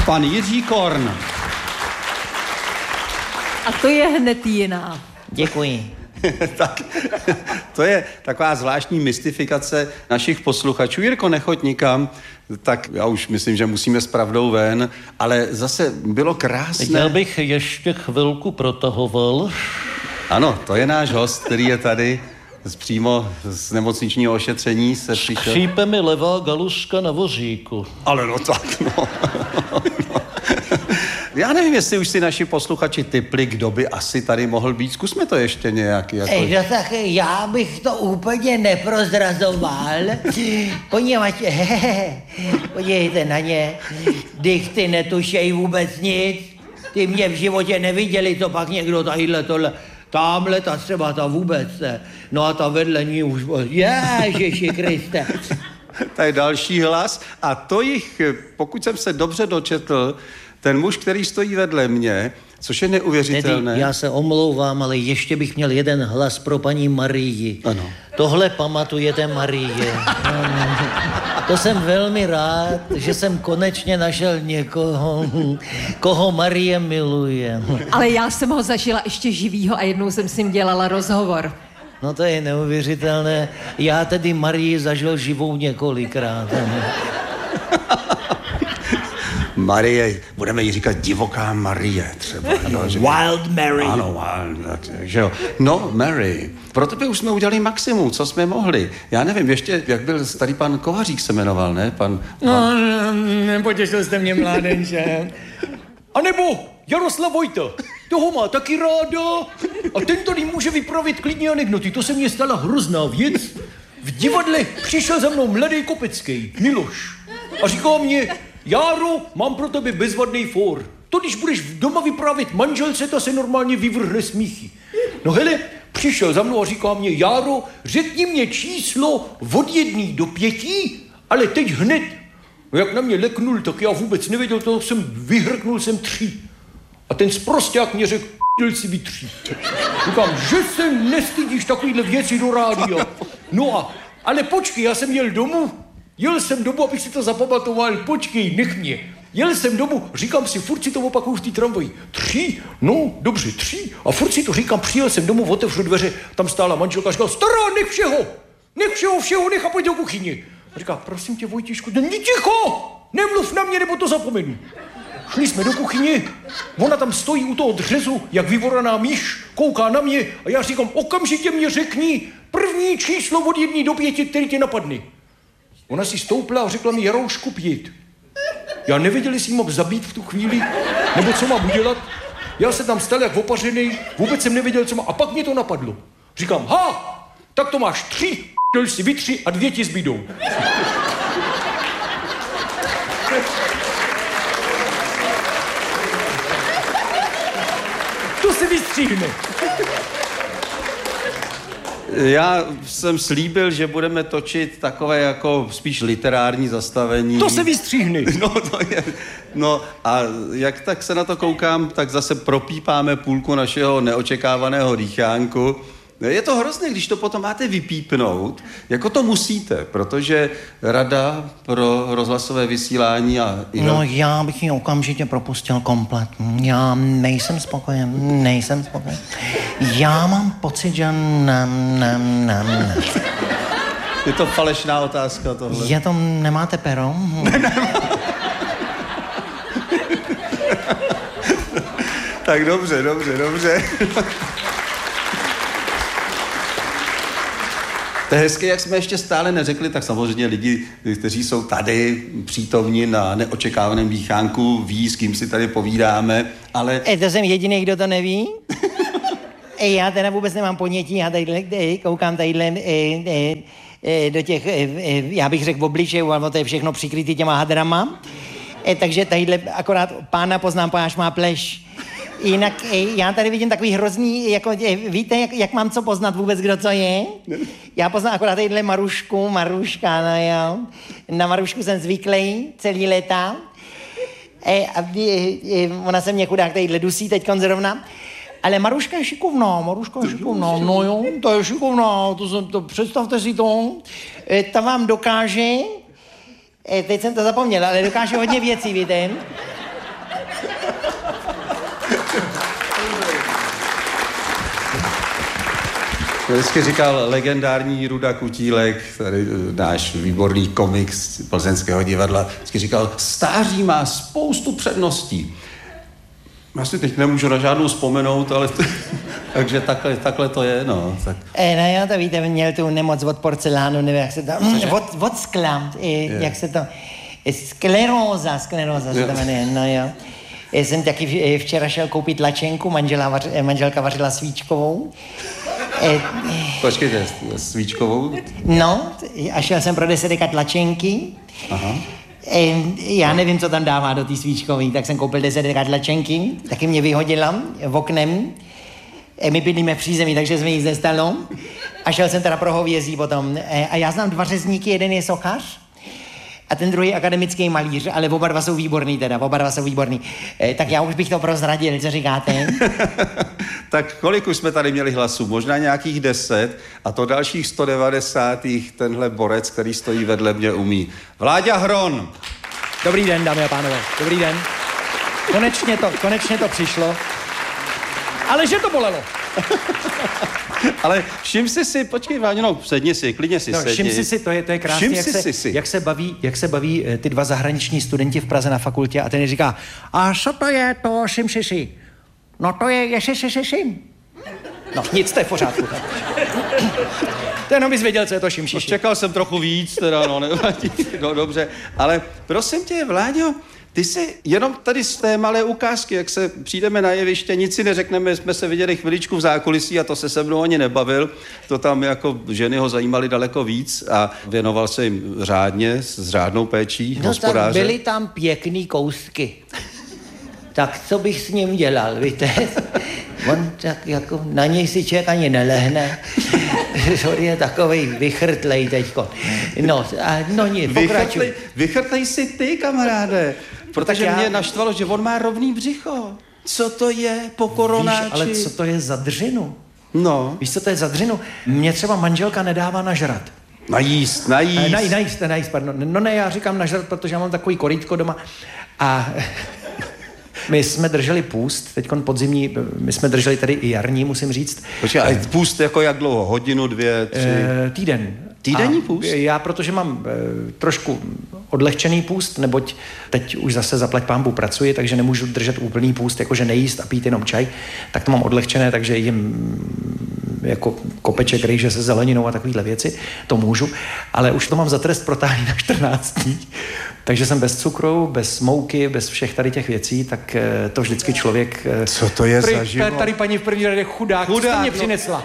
pan Jiří Korn. A to je hned jiná. Děkuji. Tak, to je taková zvláštní mystifikace našich posluchačů. Jirko, nechoď nikam, tak já už myslím, že musíme s pravdou ven, ale zase bylo krásné. Já bych ještě chvilku protahoval. Ano, to je náš host, který je tady přímo z nemocničního ošetření se přišel. Skřípe mi levá galuska na vozíku. Ale no tak, no. Já nevím, jestli už si naši posluchači tipli, kdo by asi tady mohl být. Zkusme to ještě nějak. Jako... No tak já bych to úplně neprozrazoval, poněvadž, podívejte na ně, když ty netušejí vůbec nic, ty mě v životě neviděli, to pak někdo tadyhle tohle, tamhle ta třeba ta vůbec ne. No a ta vedle ní už, Ježiši Kriste. To je další hlas a to jich, pokud jsem se dobře dočetl, ten muž, který stojí vedle mě, což je neuvěřitelné. Tedy, já se omlouvám, ale ještě bych měl jeden hlas pro paní Marii. Ano. Tohle pamatujete, Marie. To jsem velmi rád, že jsem konečně našel někoho, koho Marie miluje. Ale já jsem ho zažila ještě živýho a jednou jsem s ním dělala rozhovor. No to je neuvěřitelné. Já tedy Marii zažil živou několikrát. Marie, budeme jí říkat divoká Marie třeba. No, že... Wild Mary. Ano, wild, že jo. No, Mary, pro tebe už jsme udělali maximum, co jsme mohli. Já nevím, ještě, jak byl starý pan Kovařík se jmenoval, ne? No, nepotěšil jste mě, mládenče. A nebo Jaroslav Vojta, toho má taky ráda a ten tady může vypravit klidně anekdoty. To se mně stala hrozná věc. V divadle přišel za mnou mladý Kopecký, Miloš, a říká mě: Járo, mám pro tebe bezvadný fór. To, když budeš doma vyprávět manželce, ta se normálně vyvrhne smíchy. No hele, přišel za mnou a říká mě: Járo, řekni mě číslo od 1 do 5, ale teď hned. No jak na mě leknul, tak já vůbec nevěděl, to vyhrknul jsem 3. A ten sprosťák mě řekl: p***l si vytří. Říkám, že se nestydíš takovýhle věci do rádia. No a, ale počkej, já jsem jel domů, abych si to zapamatoval, počkej, nech mě. Jel jsem domů, říkám si, furt si to opakuju v té tramvaji. 3, no, dobře, 3. A furt si to říkám, přijel jsem domů, otevřu dveře, tam stála manželka a říkala: stará, nech všeho, nech a pojď do kuchyně. A říká: prosím tě, Vojtišku, ticho, nemluv na mě, nebo to zapomenu. Šli jsme do kuchyně, ona tam stojí u toho dřezu, jak vyvoraná myš, kouká na mě a já říkám: okamžitě mě řekni první číslo od 1 do 5, který tě napadne. Ona si stoupla a řekla mi: Jaroušku, 5. Já nevěděl, jestli mám zabít v tu chvíli, nebo co mám udělat. Já se tam stal jak opařený, vůbec jsem nevěděl, co mám. A pak mě to napadlo. Říkám: tak to máš 3, p***l si vytři a 2 ti zbydou. To se vystříhne. Já jsem slíbil, že budeme točit takové jako spíš literární zastavení. To se vystříhne. No, to je. No a jak tak se na to koukám, tak zase propípáme půlku našeho neočekávaného dýchánku. Je to hrozné, když to potom máte vypípnout, jako to musíte, protože Rada pro rozhlasové vysílání a... No já bych ji okamžitě propustil komplet. Já nejsem spokojen. Já mám pocit, že ne. Je to falešná otázka tohle. Je to, nemáte pero? Tak dobře. To je hezké, jak jsme ještě stále neřekli, tak samozřejmě lidi, kteří jsou tady přítomni na neočekávaném dýchánku, ví, s kým si tady povídáme, ale... To jsem jediný, kdo to neví. Já teda vůbec nemám ponětí, já tadyhle koukám do těch, já bych řekl obličejů, ale to je všechno přikrytý těma hadrama. Takže tadyhle akorát pána poznám, až má pleš. Jinak já tady vidím takový hrozný, jako víte, jak mám co poznat vůbec, kdo co je? Já poznám akorát tadyhle Maruška, no jo. Na Marušku jsem zvyklý celý léta. Ona se mě chudák tadyhle dusí teďkon zrovna. Ale Maruška je šikovná, no jo, to je šikovná, představte si to. Ta vám dokáže, teď jsem to zapomněl, ale dokáže hodně věcí, víte. Vždycky říkal legendární Ruda Kutílek, tady náš výborný komik z Plzeňského divadla, vždycky říkal, stáří má spoustu předností. Já si teď nemůžu na žádnou vzpomenout, ale takže takhle to je, no. Tak. No jo, to víte, měl tu nemoc od porcelánu, nevím, jak se to... Od skla, jak se to... Skleróza se to jmenuje, no jo. Jsem taky včera šel koupit tlačenku, manželka vařila svíčkovou. Počkejte, svíčkovou? No, a šel jsem pro 10 tlačenky. Aha. Já nevím, co tam dává do té svíčkový, tak jsem koupil 10 tlačenky, taky mě vyhodila v oknem. My bydlíme v přízemí, takže jsme nic nestalo. A šel jsem teda pro hovězí potom. A já znám 2 řezníky, jeden je sochař a ten druhý akademický malíř, ale oba dva jsou výborný. Tak já už bych to prozradil, co říkáte? Tak kolik už jsme tady měli hlasů? Možná nějakých 10 a to dalších 190. tenhle borec, který stojí vedle mě, umí. Vláďa Hron. Dobrý den, dámy a pánové, dobrý den. Konečně to přišlo. Ale že to bolelo. Ale všim si, počkej, Váňo, no, sedni si, klidně si sedni. Všim si, to je krásné, jak se baví ty 2 zahraniční studenti v Praze na fakultě a ten říká, a co to je to šim si? No to je šim. No nic, to je v pořádku. To jenom bys věděl, co je to šim. Čekal jsem trochu víc, teda, no, nevadí, no dobře, ale prosím tě, Vláďo, ty si jenom tady z té malé ukázky, jak se přijdeme na jeviště, nic si neřekneme, jsme se viděli chviličku v zákulisí a to se mnou ani nebavil. To tam jako ženy ho zajímaly daleko víc a věnoval se jim řádně, s řádnou péčí hospodáře. No tak byly tam pěkný kousky. Tak co bych s ním dělal, víte? On tak jako, na něj si člověk ani nelehne. On je takovej vychrtlej teďko. No nic, pokračuj. Vychrtlej si ty, kamaráde. Protože mě naštvalo, že on má rovný břicho. Co to je po koronáči? Víš, ale co to je za dřinu? No. Víš, co to je za dřinu? Mě třeba manželka nedává nažrat. Najíst, pardon. No ne, já říkám nažrat, protože já mám takový korýtko doma. A my jsme drželi půst, teď podzimní, my jsme drželi tady i jarní, musím říct. Počkej, a půst jako jak dlouho? Hodinu, 2, 3? Týden. Týdenní půst? Já, protože mám trošku odlehčený půst, neboť teď už zase zaplať pánbůh pracuji, takže nemůžu držet úplný půst, jakože nejíst a pít jenom čaj, tak to mám odlehčené, takže jim jako kopeček rejže se zeleninou a takovýhle věci, to můžu, ale už to mám za trest protáhlý na 14 dní. Takže jsem bez cukru, bez mouky, bez všech tady těch věcí, tak to vždycky člověk... Co to je za život? Tady paní v první řadě chudák, co jste mě přinesla?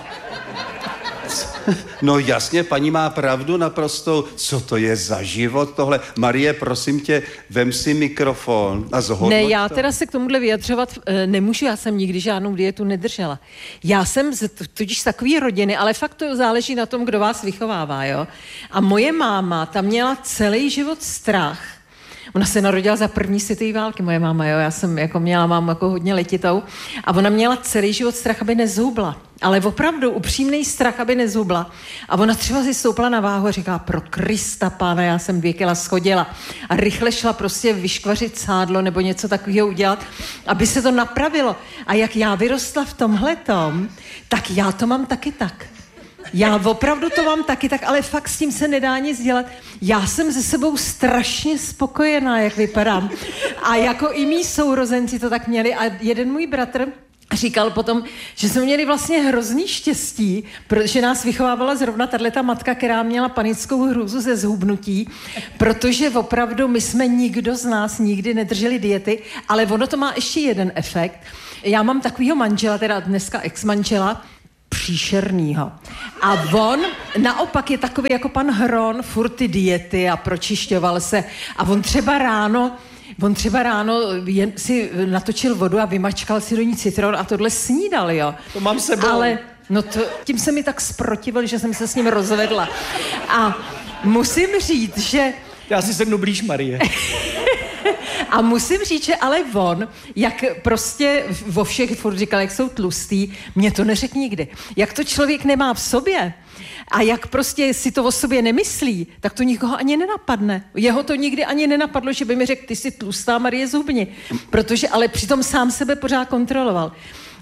No jasně, paní má pravdu naprosto. Co to je za život tohle? Marie, prosím tě, vem si mikrofon a zhodnoť Ne, já teda se k tomuhle vyjadřovat nemůžu, já jsem nikdy žádnou dietu nedržela. Já jsem tudíž z takový rodiny, ale fakt to záleží na tom, kdo vás vychovává, jo. A moje máma, ta měla celý život strach. Ona se narodila za první světové války, moje máma, jo, já jsem jako měla mámu jako hodně letitou a ona měla celý život strach, aby nezhubla. Ale opravdu upřímný strach, aby nezhubla. A ona třeba si stoupla na váhu a říká, pro Krista pána, já jsem 2 kila schodila. A rychle šla prostě vyškvařit sádlo nebo něco takového udělat, aby se to napravilo. A jak já vyrostla v tomhletom, tak já to mám taky tak. Já opravdu to mám taky tak, ale fakt s tím se nedá nic dělat. Já jsem se sebou strašně spokojená, jak vypadám. A jako i mý sourozenci to tak měli. A jeden můj bratr říkal potom, že jsme měli vlastně hrozný štěstí, protože nás vychovávala zrovna tato matka, která měla panickou hrůzu ze zhubnutí, protože opravdu my jsme nikdo z nás nikdy nedrželi diety, ale ono to má ještě jeden efekt. Já mám takovýho manžela, teda dneska ex-manžela, příšernýho. A on naopak je takový jako pan Hron, furt ty diety a pročišťoval se. A on třeba ráno jen si natočil vodu a vymačkal si do ní citron a tohle snídal, jo. To mám sebou. Ale tím se mi tak zprotivil, že jsem se s ním rozvedla. A musím říct, že... Já si sednu blíž, Marie. A musím říct, že ale on, jak prostě vo všech furt říkal, jak jsou tlustý, mě to neřekl nikdy. Jak to člověk nemá v sobě a jak prostě si to o sobě nemyslí, tak to nikoho ani nenapadne. Jeho to nikdy ani nenapadlo, že by mi řekl, ty jsi tlustá, Marie, zhubni. Protože ale přitom sám sebe pořád kontroloval.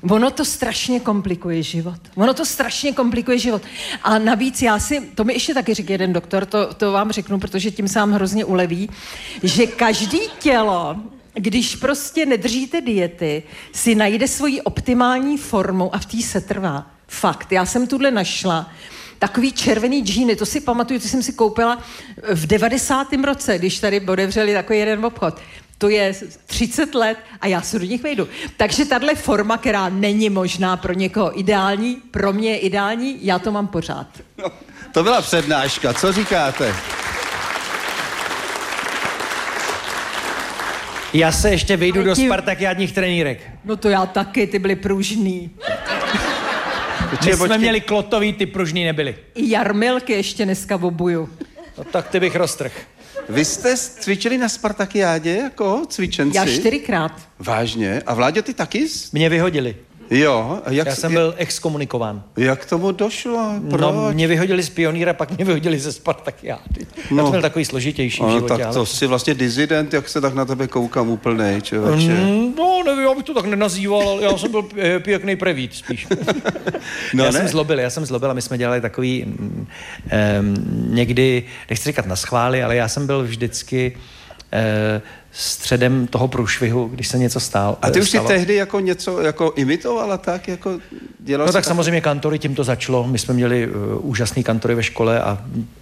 Ono to strašně komplikuje život. A navíc to mi ještě taky řekl jeden doktor, to vám řeknu, protože tím se vám hrozně uleví, že každý tělo, když prostě nedržíte diety, si najde svoji optimální formu a v té se trvá. Fakt, já jsem tuhle našla takový červený džíny, to si pamatuju, to jsem si koupila v 90. roce, když tady otevřeli takový jeden obchod. To je 30 let a já se do nich vejdu. Takže tahle forma, která není možná pro někoho ideální, pro mě je ideální, já to mám pořád. No, to byla přednáška, co říkáte? Já se ještě vejdu do spartakiádních trenýrek. No to já taky, ty byly pružný. My jsme měli klotový, ty pružný nebyly. I jarmilky ještě dneska obuju. No tak ty bych roztrh. Vy jste cvičili na Spartakiádě jako cvičenci? Já 4krát. Vážně? A Vláďo, ty taky? Mě vyhodili. Jo. A Já jsem byl exkomunikován. Jak tomu došlo? Proč? No, mě vyhodili z Pionýra, pak mě vyhodili ze Spartakiády. Já to byl takový složitější v životě. Tak to jsi vlastně disident, jak se tak na tebe koukám úplnej, člověče. No, nevím, abych to tak nenazýval, ale já jsem byl pěkný prevít spíš. Já jsem zlobil a my jsme dělali takový někdy, nechci říkat naschvály, ale já jsem byl vždycky středem toho průšvihu, když se něco stalo. A ty už si tehdy jako něco jako imitoval a tak jako dělal? No tak samozřejmě kantory, tím to začalo. My jsme měli úžasný kantory ve škole a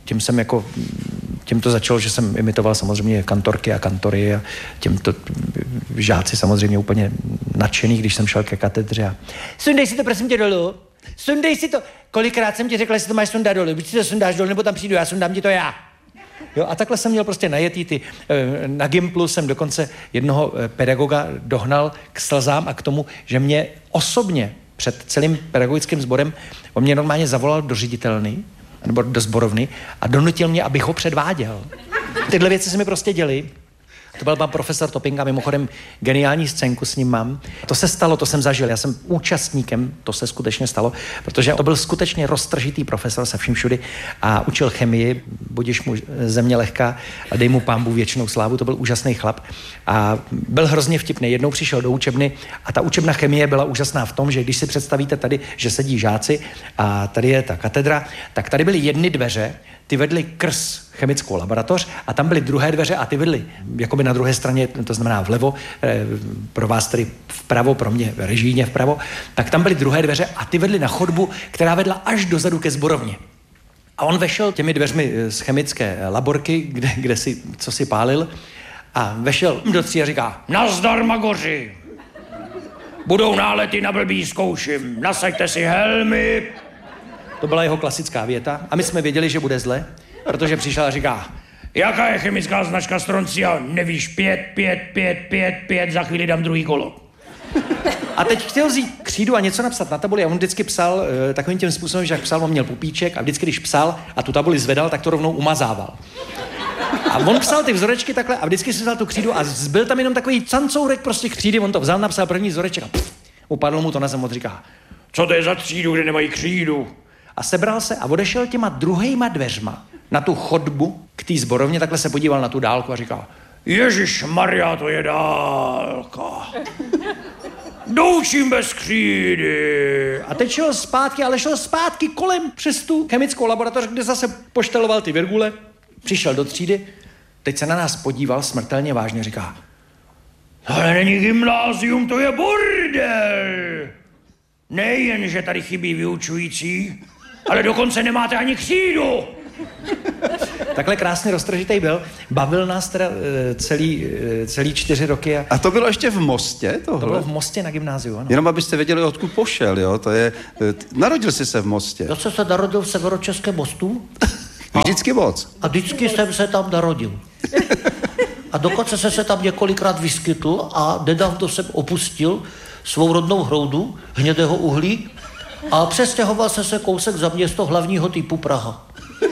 tím to začalo, že jsem imitoval samozřejmě kantorky a kantory a těmto žáci samozřejmě úplně nadšený, když jsem šel ke katedře a sundej si to prosím tě dolů, sundej si to. Kolikrát jsem ti řekla, jestli to máš sundat dolů, buď si to sundáš dolů, nebo tam přijdu, já sundám ti to já. Jo, a takhle jsem měl prostě najetý na Gimplu jsem dokonce jednoho pedagoga dohnal k slzám a k tomu, že mě osobně před celým pedagogickým sborem on mě normálně zavolal do ředitelny nebo do sborovny a donutil mě, abych ho předváděl. Tyhle věci se mi prostě děly. To byl pan profesor Topinga, mimochodem geniální scénku s ním mám. To se stalo, to jsem zažil, já jsem účastníkem, to se skutečně stalo, protože to byl skutečně roztržitý profesor se vším všudy a učil chemii, budiš mu země lehká a dej mu pánbůh věčnou slávu, to byl úžasný chlap a byl hrozně vtipný. Jednou přišel do učebny a ta učebna chemie byla úžasná v tom, že když si představíte tady, že sedí žáci a tady je ta katedra, tak tady byly jedny dveře, ty vedly krz chemickou laboratoř a tam byly druhé dveře a ty vedly jakoby na druhé straně, to znamená vlevo, pro vás tedy vpravo, pro mě režijně vpravo, tak tam byly druhé dveře a ty vedly na chodbu, která vedla až dozadu ke sborovně. A on vešel těmi dveřmi z chemické laborky, kde co si pálil a vešel do tří a říká: Nazdar, magoři! Budou nálety na blbý zkouším, nasaďte si helmy! To byla jeho klasická věta a my jsme věděli, že bude zle, protože přišel a říká: Jaká je chemická značka stroncia? Nevíš, 5, za chvíli dám druhý kolo. A teď chtěl vzít křídu a něco napsat na tabuli a on vždycky psal takovým tím způsobem, že jak psal, on měl pupíček a vždycky, když psal a tu tabuli zvedal, tak to rovnou umazával. A on psal ty vzorečky takhle a vždycky si vzal tu křídu a byl tam jenom takový cancourek prostě křídy, on to vzal, napsal první vzoreček a upadlo mu to na zem, on říká: Co to je za třídu, kde nemají křídu? A sebral se a odešel těma druhejma dveřma na tu chodbu k té sborovně, takhle se podíval na tu dálku a říkal: Ježišmarja, to je dálka. Doučím bez křídy. A teď šel zpátky, ale šel zpátky kolem přes tu chemickou laboratoř, kde zase pošteloval ty virgule. Přišel do třídy, teď se na nás podíval smrtelně vážně, říká: Ale není gymnázium, to je bordel. Nejen, že tady chybí vyučující, ale dokonce nemáte ani křídu. Takhle krásně roztržitej byl. Bavil nás teda celý 4 roky. A to bylo ještě v Mostě? Tohle? To bylo v Mostě na gymnáziu, ano. Jenom abyste věděli, odkud pošel, jo? To je, narodil jsi se v Mostě. To se narodil v severočeském Mostu. Vždycky moc. A vždycky jsem se tam narodil. A dokonce se tam několikrát vyskytl a nedávno jsem opustil svou rodnou hroudu hnědého uhlí a přestěhoval se kousek za město hlavního typu Praha.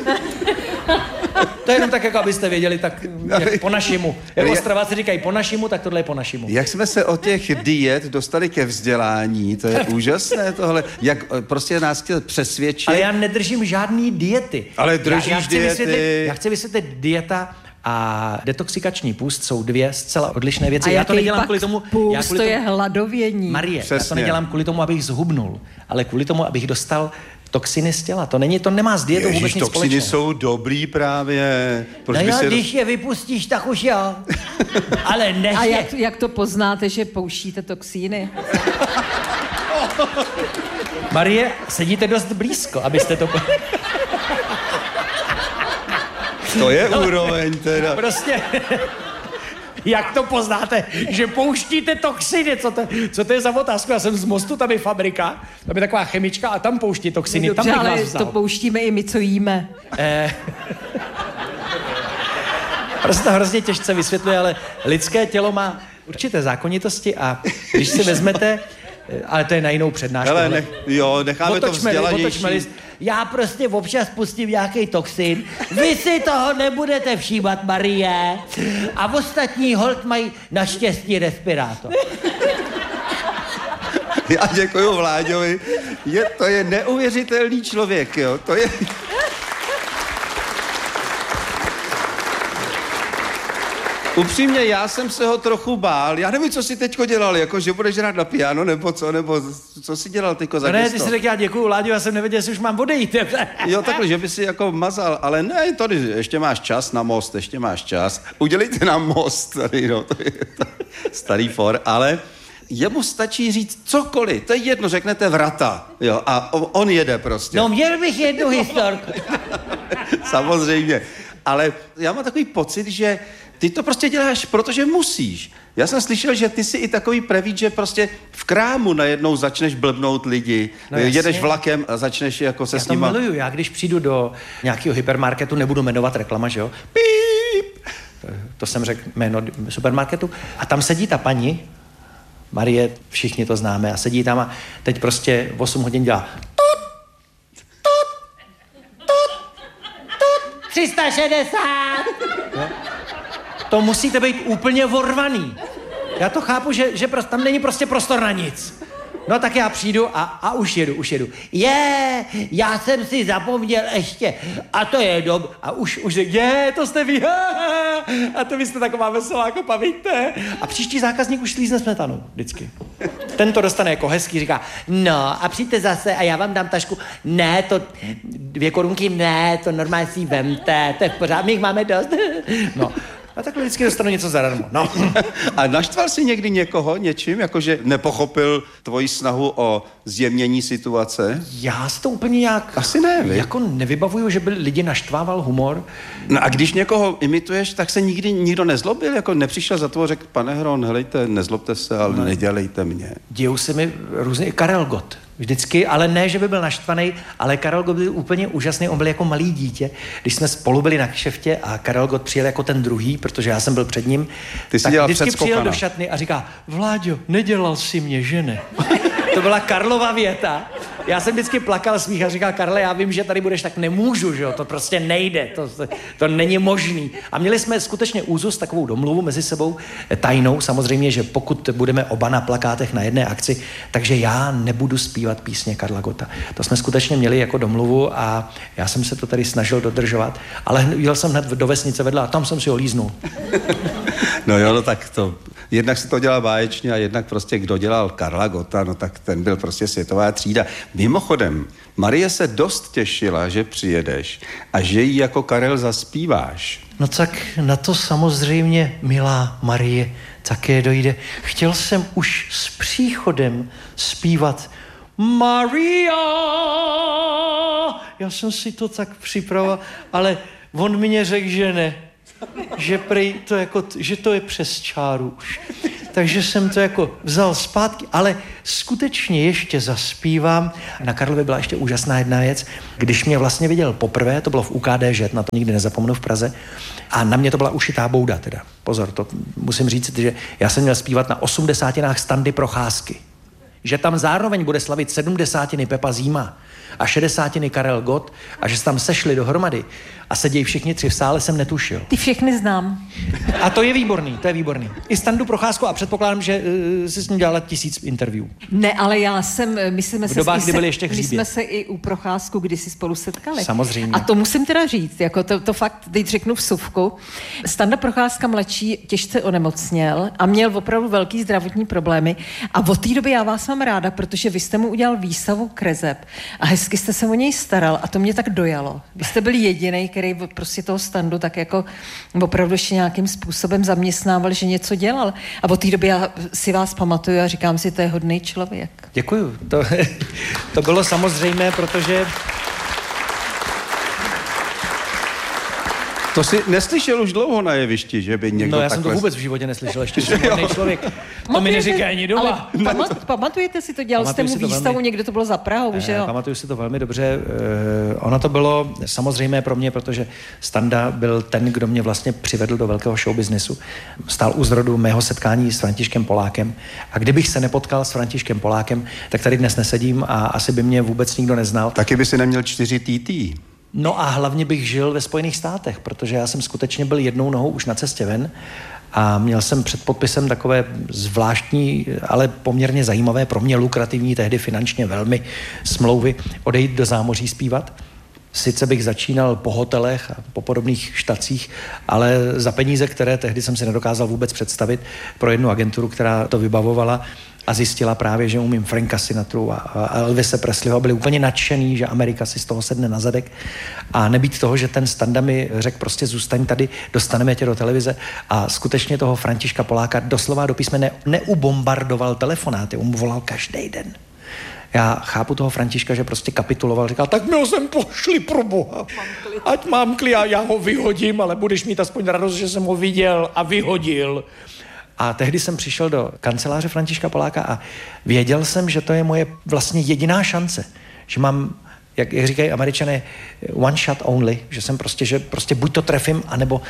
To je jenom tak, jako abyste věděli, tak po našimu. Jak Ostraváci říkají po našimu, tak tohle je po našimu. Jak jsme se od těch diet dostali ke vzdělání, to je úžasné tohle. Jak prostě nás chtěl přesvědčit. Ale já nedržím žádný diety. Ale držíš diety. Já chci vysvětlit dieta a detoxikační půst jsou dvě zcela odlišné věci. A Já to nedělám pak kvůli tomu... půst, to je hladovění. Marie, Přesně. já to nedělám kvůli tomu, abych zhubnul, ale kvůli tomu, abych dostal toxiny z těla. To nemá s dietou vůbec nic toxiny společného. jsou dobrý právě. Proč No by jo, si... když je vypustíš, tak už jo. Ale než A je... jak to poznáte, že pouštíte toxíny? Marie, sedíte dost blízko, abyste to... To je úroveň teda. Prostě... Jak to poznáte, že pouštíte toxiny? Co to je za otázku? Já jsem z Mostu, tam je fabrika, tam je taková chemička a tam pouští toxiny. Dobře, tam bych vás ale vzal. to pouštíme i my, co jíme. Prostě to hrozně těžce vysvětluje, ale lidské tělo má určité zákonitosti a když si vezmete, ale to je na jinou přednášku. Hele, necháme to vzdělanější. Já prostě občas pustím nějaký toxin. Vy si toho nebudete všímat, Marie. A ostatní holt mají naštěstí respirátor. Já děkuju Vláďovi. To je neuvěřitelný člověk, jo. To je... Upřímně, já jsem se ho trochu bál. Já nevím, co si teďko dělal, jako že budeš hrát na piano, nebo co si dělal teďko za Ne, gesto? ty jsi řekl, já děkuju, Láďo, já jsem nevěděl, jestli už mám odejít. Jo, takhle, že by si jako mazal, ale ne, tady ještě máš čas na most, ještě máš čas. Udělejte nám most, tady, no, to je starý for, ale jemu stačí říct cokoliv, to je jedno, řeknete vrata, jo, a on jede prostě. No měl bych jednu historku. Samozřejmě, ale já mám takový pocit, že ty to prostě děláš, protože musíš. Já jsem slyšel, že ty jsi i takový prevíč, že prostě v krámu najednou začneš blbnout lidi, No jedeš jasně. vlakem a začneš jako se Já s to nima... miluju, já když přijdu do nějakého hypermarketu, nebudu jmenovat reklama, že jo? Píp! To jsem řekl jméno supermarketu. A tam sedí ta paní, Marie, všichni to známe, a sedí tam a teď prostě v 8 hodin dělá 360. to musíte být úplně vorvaný. Já to chápu, že tam není prostě prostor na nic. No tak já přijdu a už jedu. Já jsem si zapomněl ještě. A to je A už to jste vy. A to vy jste taková veselá, jako pavíte. A příští zákazník už slízne smetanu, vždycky. Ten to dostane jako hezký, říká, No a přijďte zase a já vám dám tašku. Ne, to 2 korunky, ne, to normálně si vemte, to je v pořádku, my jich máme dost. no. A takhle vždycky dostanu něco zadarmo. No. A naštval jsi někdy někoho něčím, jakože nepochopil tvoji snahu o zjemnění situace? Já si to úplně nějak... Asi ne, vy? Jako nevybavuju, že by lidi naštvával humor. No a když někoho imituješ, tak se nikdy nikdo nezlobil, jako nepřišel za to a řekl, pane Hron, helejte, nezlobte se, ale nedělejte mě. Dějou se mi různě... Karel Gott. Vždycky, ale ne, že by byl naštvaný, ale Karel Gott byl úplně úžasný, on byl jako malý dítě. Když jsme spolu byli na kšeftě a Karel Gott přijel jako ten druhý, protože já jsem byl před ním, Ty jsi tak dělal vždycky předskokana. přijel do šatny a říká, Vláďo, nedělal si mě, že ne? To byla Karlova věta. Já jsem vždycky plakal smích a říkal, Karle, já vím, že tady budeš, tak nemůžu, že jo, to prostě nejde, to není možný. A měli jsme skutečně úzus, takovou domluvu mezi sebou, tajnou, samozřejmě, že pokud budeme oba na plakátech na jedné akci, takže já nebudu zpívat písně Karla Gotta. To jsme skutečně měli jako domluvu a já jsem se to tady snažil dodržovat, ale jel jsem hned do vesnice vedle a tam jsem si ho líznul. No jo, no tak to, jednak si to dělal báječně a jednak prostě kdo dělal Karla Gotta, no tak ten byl prostě světová třída. Mimochodem, Marie se dost těšila, že přijedeš a že jí jako Karel zaspíváš. No tak na to samozřejmě, milá Marie, také dojde. Chtěl jsem už s příchodem zpívat Maria. Já jsem si to tak připravoval, ale on mě řekl, že ne. Že prej to jako, že to je přes čáru už. Takže jsem to jako vzal zpátky, ale skutečně ještě zaspívám. Na Karlově byla ještě úžasná jedna věc. Když mě vlastně viděl poprvé, to bylo v UKDŽ, na to nikdy nezapomenu v Praze, a na mě to byla ušitá bouda teda. Pozor, to musím říct, že já jsem měl zpívat na 80 Standy Procházky. Že tam zároveň bude slavit 70 Pepa Zima a 60 Karel Gott a že se tam sešli dohromady a sedějí všichni 3 v sále, jsem netušil. Ty všechny znám. A to je výborný. I Standu Procházku a předpokládám, že jsi s ním dělala 1000 interview. Ne, ale my jsme se dobách, kdy byly ještě my hříbě. jsme se i u Procházku kdysi spolu setkali. Samozřejmě. A to musím teda říct, jako to fakt, teď řeknu vsuvku. Standa Procházka mladší těžce onemocněl a měl opravdu velký zdravotní problémy a od té doby já vás mám ráda, protože vy jste mu udělal výstavu kreseb a hezky jste se o něj staral a to mě tak dojalo. Vy jste byl jedinej, který prostě toho Standu tak jako opravdu ještě nějakým způsobem zaměstnával, že něco dělal. A od té doby já si vás pamatuju a říkám si, to je hodný člověk. Děkuju. To bylo samozřejmé, protože... To si neslyšel už dlouho na jevišti, že by někdo No já takhle... jsem to vůbec v životě neslyšel, ještě jsem hodný člověk. To mi neříká ani doma. Ale pamatujete si to, dělal jste mu výstavu, někde to bylo za Prahou, že jo? Pamatuju si to velmi dobře. Ono to bylo samozřejmé pro mě, protože Standa byl ten, kdo mě vlastně přivedl do velkého showbiznesu. Stál u zrodu mého setkání s Františkem Polákem. A kdybych se nepotkal s Františkem Polákem, tak tady dnes nesedím a asi by mě vůbec nikdo neznal. Taky by si neměl 4 TT. No a hlavně bych žil ve Spojených státech, protože já jsem skutečně byl jednou nohou už na cestě ven a měl jsem před podpisem takové zvláštní, ale poměrně zajímavé, pro mě lukrativní, tehdy finančně velmi smlouvy, odejít do zámoří zpívat. Sice bych začínal po hotelech a po podobných štacích, ale za peníze, které tehdy jsem si nedokázal vůbec představit, pro jednu agenturu, která to vybavovala, a zjistila právě, že umím Franka Sinatru a Elvise Presleyho a byli úplně nadšený, že Amerika si z toho sedne na zadek a nebýt toho, že ten Standa mi řekl prostě zůstaň tady, dostaneme tě do televize a skutečně toho Františka Poláka doslova do písmene neubombardoval telefonáty, on mu volal každý den. Já chápu toho Františka, že prostě kapituloval, říkal, tak mi ho sem pošli pro boha, ať mám kli a já ho vyhodím, ale budeš mít aspoň radost, že jsem ho viděl a vyhodil. A tehdy jsem přišel do kanceláře Františka Poláka a věděl jsem, že to je moje vlastně jediná šance. Že mám, jak říkají Američané, one shot only, že jsem prostě buď to trefím,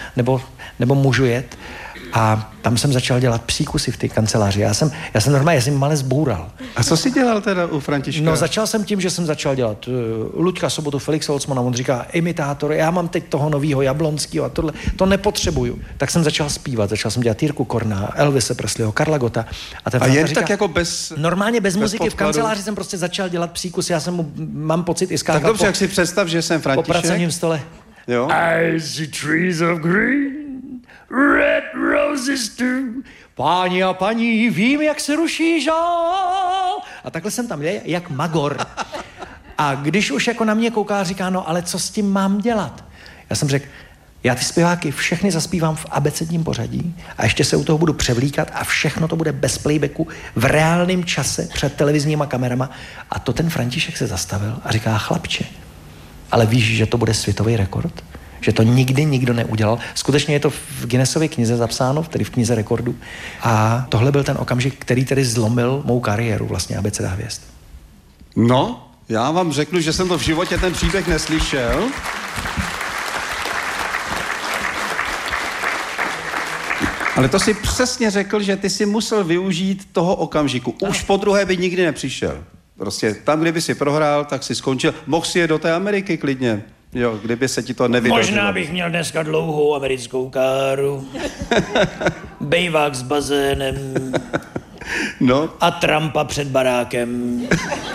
nebo můžu jet. A tam jsem začal dělat psí kusy v té kanceláři. Já jsem normálně malé zboural. A co jsi dělal teda u Františka? No začal jsem tím, že jsem začal dělat Luďka Sobotu, Felix Holzmana, on říká imitátor, já mám teď toho novýho Jablonskýho a tohle, to nepotřebuju. Tak jsem začal zpívat, začal jsem dělat Jirku Korna, Elvise Presleyho, Karla Gotta. A jen říká, tak jako bez... Normálně bez muziky podkladu. v kanceláři jsem prostě začal dělat psí kusy, já jsem mu, mám pocit, i skákat tak dobře, jak si představ, že jsem František. Po pracovním stole. Jo? I see trees of green, red roses too. Páni a paní, vím, jak se ruší žál. A takhle jsem tam jak magor. A když už jako na mě kouká, říká, no ale co s tím mám dělat? Já jsem řekl, já ty zpěváky všechny zaspívám v abecedním pořadí a ještě se u toho budu převlíkat a všechno to bude bez playbacku v reálném čase před televizníma kamerama. A to ten František se zastavil a říká, chlapče, ale víš, že to bude světový rekord? Že to nikdy nikdo neudělal. Skutečně je to v Guinnessově knize zapsáno, tedy v knize rekordů. A tohle byl ten okamžik, který tedy zlomil mou kariéru, vlastně Abeceda hvězd. No, já vám řeknu, že jsem to v životě ten příběh neslyšel. Ale to si přesně řekl, že ty si musel využít toho okamžiku. Už po druhé by nikdy nepřišel. Prostě tam, kdyby si prohrál, tak si skončil. Mohl si je do té Ameriky klidně. Jo, kdyby se ti to nevydařilo. Možná bych měl dneska dlouhou americkou káru. Bejvák s bazénem. No. A Trumpa před barákem.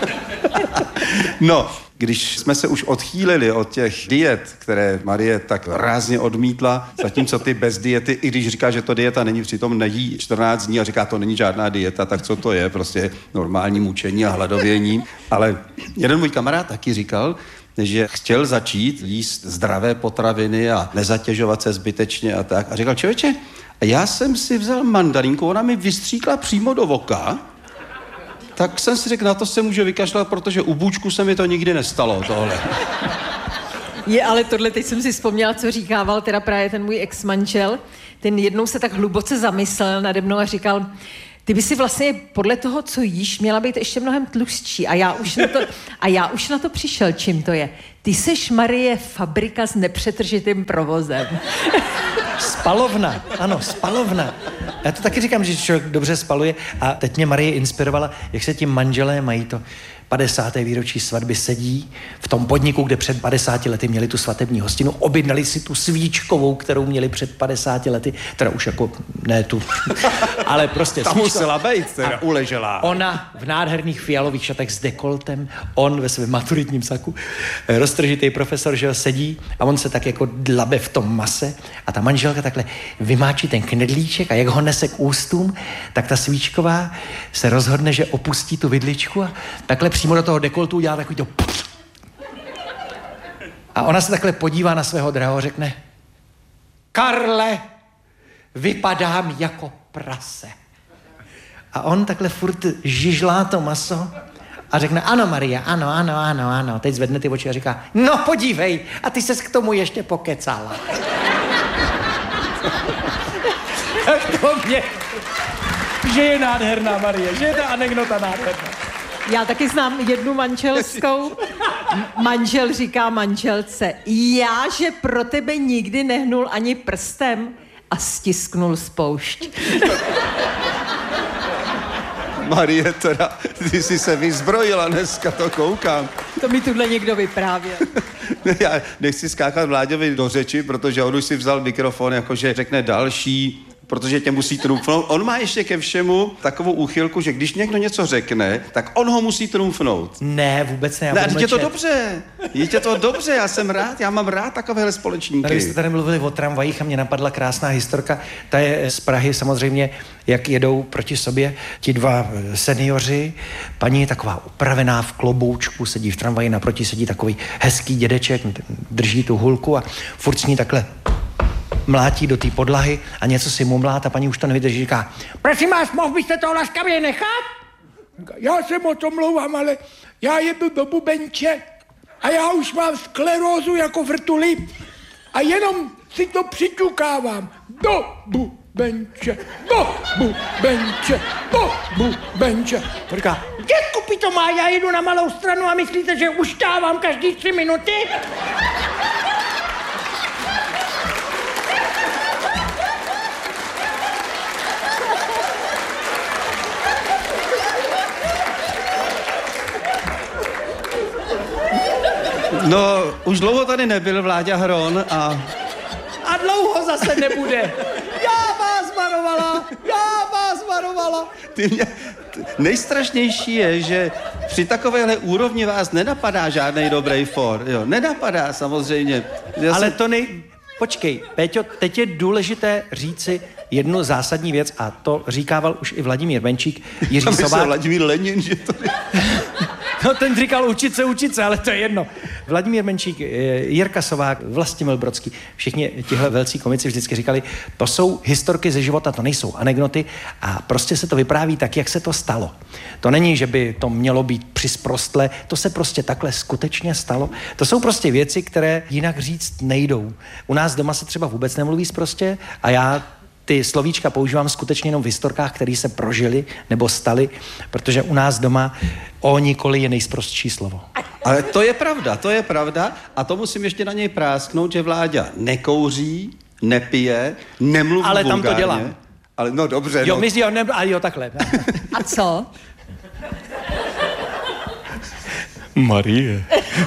No, když jsme se už odchýlili od těch diet, které Marie tak rázně odmítla, zatímco ty bez diety, i když říká, že to dieta není, přitom nejí 14 dní a říká, to není žádná dieta, tak co to je? Prostě normální mučení a hladovění. Ale jeden můj kamarád taky říkal, že chtěl začít jíst zdravé potraviny a nezatěžovat se zbytečně a tak. A říkal, člověče, já jsem si vzal mandarinku, ona mi vystříkla přímo do voka, tak jsem si řekl, na to se můžu vykašlat, protože u bůčku se mi to nikdy nestalo, tohle. Ale tohle teď jsem si vzpomněla, co říkával teda právě ten můj ex-manžel. Ten jednou se tak hluboce zamyslel nade mnou a říkal, ty by si vlastně podle toho, co jíš, měla být ještě mnohem tlustší. A já už na to přišel, čím to je. Ty seš, Marie, fabrika s nepřetržitým provozem. Spalovna, ano, spalovna. Já to taky říkám, že člověk dobře spaluje a teď mě Marie inspirovala, jak se ti manželé mají to 50. výročí svatby sedí v tom podniku, kde před 50 lety měli tu svatební hostinu, objednali si tu svíčkovou, kterou měli před 50 lety, teda už jako ne tu, ale prostě tam musela být, teda uležela. Ona v nádherných fialových šatech s dekoltem, on ve svém maturitním saku, roztržitý profesor, že sedí a on se tak jako dlabe v tom mase a ta manželka takhle vymáčí ten knedlíček a jak ho nese k ústům, tak ta svíčková se rozhodne, že opustí tu vidličku a takhle přímo do toho dekoltu udělá takový to a ona se takhle podívá na svého drahého a řekne: Karle, vypadám jako prase. A on takhle furt žižlá to maso a řekne: ano, Maria, ano. Teď zvedne ty oči a říká: no podívej, a ty ses k tomu ještě pokecala. Tak to mě, že je nádherná, Marie, že je ta anekdota nádherná. Já taky znám jednu manželskou. Manžel říká manželce: já, že pro tebe nikdy nehnul ani prstem, a stisknul spoušť. Marie, teda, ty jsi se vyzbrojila dneska, to koukám. To mi tuhle někdo vyprávěl. Já nechci skákat Vláďovi do řeči, protože on už si vzal mikrofon, jakože řekne další, protože tě musí trumfnout. On má ještě ke všemu takovou úchylku, že když někdo něco řekne, tak on ho musí trumfnout. Ne, vůbec ne. Je to dobře. Je to dobře, já jsem rád, já mám rád takovéhle společníky. Tady jste tady mluvili o tramvajích a mě napadla krásná historka. Ta je z Prahy samozřejmě, jak jedou proti sobě ti dva seniori. Paní je taková upravená v kloboučku, sedí v tramvaji, naproti sedí takový hezký dědeček, drží tu hulku a furt s ní takhle mlátí do té podlahy a něco si mumlá, ta paní už to nevydrží, říká: prosím vás, mohl byste to laskavě nechat? Já se moc omlouvám, ale já jedu do bubenče a já už mám sklerózu jako vrtuli a jenom si to přiťukávám. Do bubenče, do bubenče, do bubenče. Říká: dětku pitomá, já jedu na Malou Stranu a myslíte, že uštávám každý 3 minuty? No, už dlouho tady nebyl Vláďa Hron a dlouho zase nebude. Já vás varovala. Nejstrašnější je, že při takovéhle úrovni vás nenapadá žádnej dobrý for. Jo, nenapadá samozřejmě. Ale to Počkej, Péťo, teď je důležité říci jednu zásadní věc a to říkával už i Vladimír Benčík, Jiří Sobák. Vladimír Lenin, že to je... No ten říkal učit se, ale to je jedno. Vladimír Benčík, Jirka Sovák, Vlastimil Brodský, všichni tihle velcí komici vždycky říkali, to jsou historky ze života, to nejsou anekdoty a prostě se to vypráví tak, jak se to stalo. To není, že by to mělo být přisprostlé, to se prostě takhle skutečně stalo. To jsou prostě věci, které jinak říct nejdou. U nás doma se třeba vůbec nemluví sprostě a já ty slovíčka používám skutečně jenom v historkách, které se prožily nebo staly, protože u nás doma o nikoli je nejsprostší slovo. Ale to je pravda a to musím ještě na něj prásknout, že Vláďa nekouří, nepije, nemluví ale vulgárně. tam to dělám. Ale no dobře. Jo, jo, takhle. A co? Marie.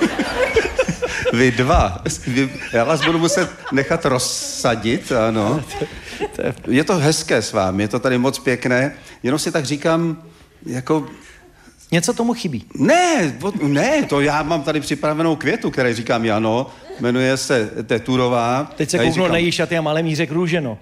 Vy dva. Já vás budu muset nechat rozsadit, ano. Je to hezké s vámi, je to tady moc pěkné, jenom si tak říkám, jako... Něco tomu chybí. Ne, to já mám tady připravenou květu, které říkám Jano, jmenuje se Teturová. Teď se kouknu na její šaty a Malemířek Růženo.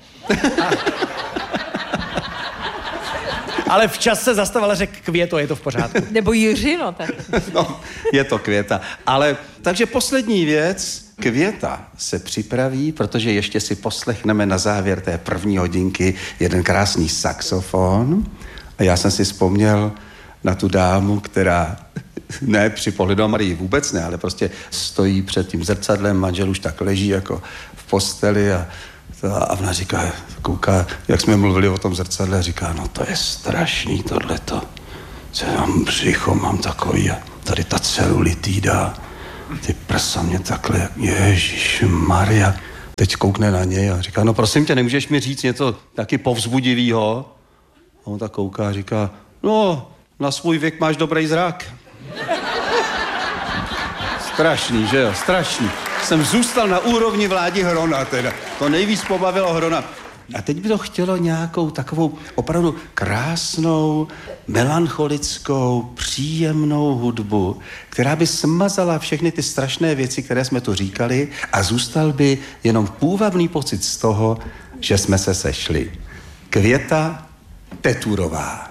Ale včas se zastavila, řekl Květo, je to v pořádku. Nebo Jiřino, tak. No, je to Květa. Ale, takže poslední věc, Květa se připraví, protože ještě si poslechneme na závěr té první hodinky jeden krásný saxofon. A já jsem si vzpomněl na tu dámu, která, ne při pohledu na Marii vůbec ne, ale prostě stojí před tím zrcadlem, manžel už tak leží jako v posteli a ona říká, kouká, jak jsme mluvili o tom zrcadle, a říká, no to je strašný tohleto. Co já mám břicho, mám takový a tady ta celulitída, ty prsa mě takhle, Ježišmarja. Teď koukne na něj a říká, no prosím tě, nemůžeš mi říct něco taky povzbudivýho? A on tak kouká a říká, no, na svůj věk máš dobrý zrak. Strašný, že jo, strašný. Jsem zůstal na úrovni Vládi Hrona teda. To nejvíc pobavilo Hrona. A teď by to chtělo nějakou takovou opravdu krásnou, melancholickou, příjemnou hudbu, která by smazala všechny ty strašné věci, které jsme tu říkali a zůstal by jenom půvabný pocit z toho, že jsme se sešli. Květa Teturová.